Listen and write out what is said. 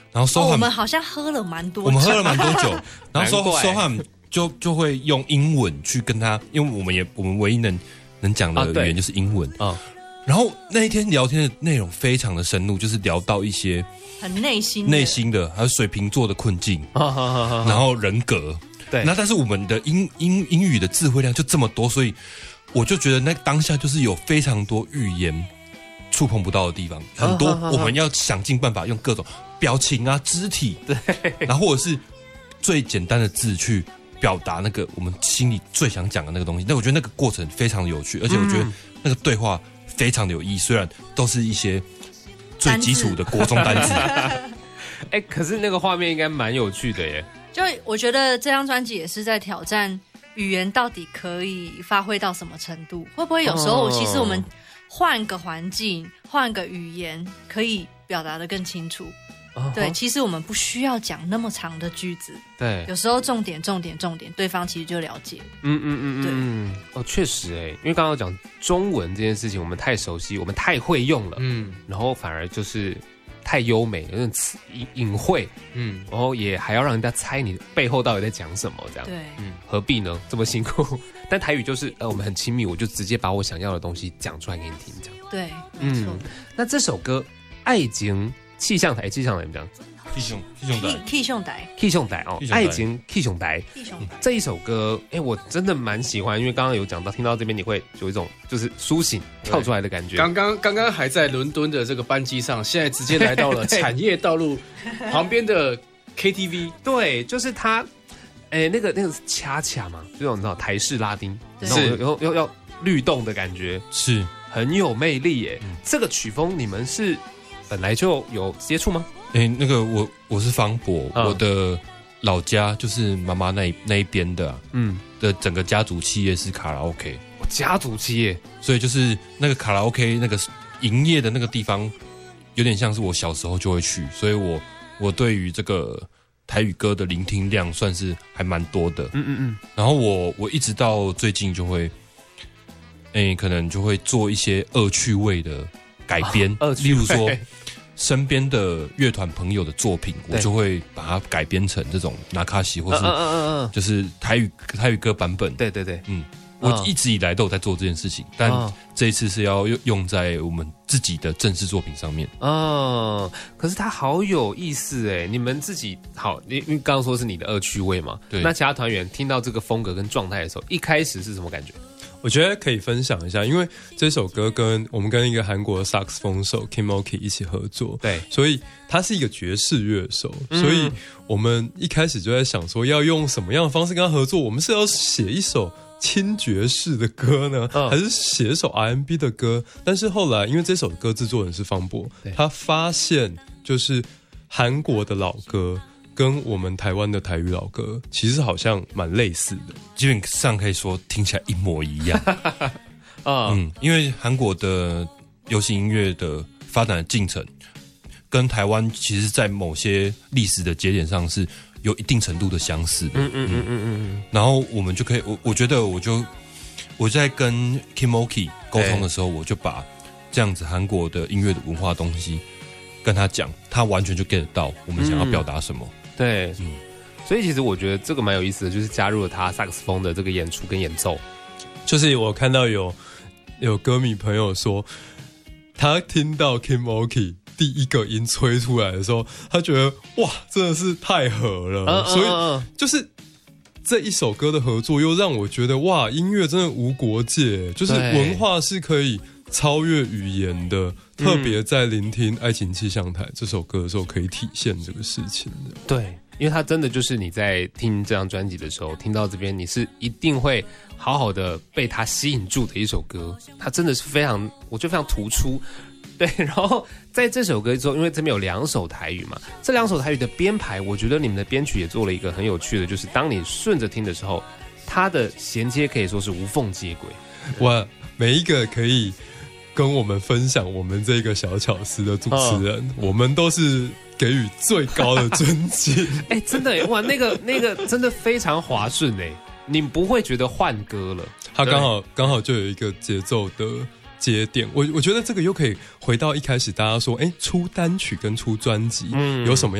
然后收汉、 我们好像喝了蛮多酒， 我们喝了蛮多酒，然后收汉就会用英文去跟他，因为我们唯一能讲的语言就是英文啊。然后那一天聊天的内容非常的深入，就是聊到一些很内心的，还有水瓶座的困境，然后人格。对，那但是我们的英语的智慧量就这么多，所以我就觉得那当下就是有非常多语言触碰不到的地方，很多我们要想尽办法用各种表情啊、肢体，对，然后或者是最简单的字去表达那个我们心里最想讲的那个东西。那我觉得那个过程非常的有趣，而且我觉得那个对话非常的有意义，虽然都是一些最基础的国中单字。 哎，可是那个画面应该蛮有趣的耶。 就我觉得这张专辑也是在挑战语言到底可以发挥到什么程度，会不会有时候其实我们换个环境、换个语言，可以表达得更清楚。对，其实我们不需要讲那么长的句子。对，有时候重点，对方其实就了解。 对，确实因为刚刚讲中文这件事情，我们太熟悉，我们太会用了，然后反而就是太优美，有点隐晦，然后也还要让人家猜你背后到底在讲什么，这样， 对， 何必呢？这么辛苦。但台语就是我们很亲密，我就直接把我想要的东西讲出来给你听，这样。 对，没错。 那这首歌《爱情气象台》怎么讲？ 气象台哦，爱情气象台这一首歌，我真的蛮喜欢，因为刚刚有讲到，听到这边你会有一种就是苏醒跳出来的感觉。 刚刚还在伦敦的这个班机上，现在直接来到了产业道路旁边的 KTV。 对，就是它，那个是恰恰嘛，这种你知道台式拉丁，是要律动的感觉， 是很有魅力耶。这个曲风你们是本来就有接触吗？ 那个我是方博，我的老家就是妈妈那一边的，的整个家族企业是卡拉 OK， 家族企业， 所以就是那个卡拉 OK 那个营业的那个地方，有点像是我小时候就会去，所以我对于这个台语歌的聆听量算是还蛮多的，然后我一直到最近就会，可能就会做一些恶趣味的改编，例如说。身边的乐团朋友的作品，我就会把它改编成这种纳卡西，或是就是台语歌版本。 对， 我一直以来都有在做这件事情，但这一次是要用在我们自己的正式作品上面。 可是它好有意思哎！你们自己好，因为刚刚说是你的恶趣味嘛，对。那其他团员听到这个风格跟状态的时候，一开始是什么感觉？ 我觉得可以分享一下，因为这首歌我们跟一个韩国的萨克斯风手 Kimoki 一起合作，对，所以他是一个爵士乐手，所以我们一开始就在想说要用什么样的方式跟他合作。我们是要写一首轻爵士的歌呢，还是写一首 R&B 的歌？但是后来因为这首歌制作人是方博，他发现就是韩国的老歌跟我们台湾的台语老歌其实好像蛮类似的， 基本上可以说听起来一模一样。因为韩国的流行音乐的发展的进程跟台湾其实在某些历史的节点上是有一定程度的相似的。然后我们就可以，我觉得我在跟 Kimoki 沟通的时候，我就把这样子韩国的音乐的文化东西跟他讲，他完全就 get 到我们想要表达什么。 对，所以其实我觉得这个蛮有意思的，就是加入了他萨克斯风的这个演出跟演奏。 就是我看到有歌迷朋友说，他听到 Kimoki 第一个音吹出来的时候，他觉得哇，真的是太合了。所以就是这一首歌的合作，又让我觉得哇，音乐真的无国界，就是文化是可以超越语言的。特别在聆听《爱情气象台》这首歌的时候，可以体现这个事情的。 对，因为它真的就是你在听这张专辑的时候，听到这边你是一定会好好的被它吸引住的一首歌。它真的是非常，我觉得非常突出。对，然后在这首歌之后，因为这边有2首台语嘛，这2首台语的编排，我觉得你们的编曲也做了一个很有趣的，就是当你顺着听的时候，它的衔接可以说是无缝接轨。 哇，每一个可以跟我们分享我们这个小巧思的主持人，我们都是给予最高的尊敬。 真的耶，哇，那个真的非常滑顺哎，你不会觉得换歌了。 他刚好就有一个节奏的节点，我觉得这个又可以回到一开始大家说，出单曲跟出专辑有什么